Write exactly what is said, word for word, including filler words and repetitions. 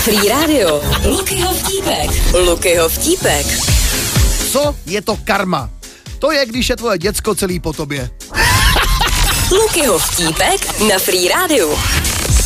Free Radio. Lukyho vtípek. Lukyho vtípek. Co je to karma? To je, když je tvoje děcko celý po tobě. Lukyho vtípek na Free Radio.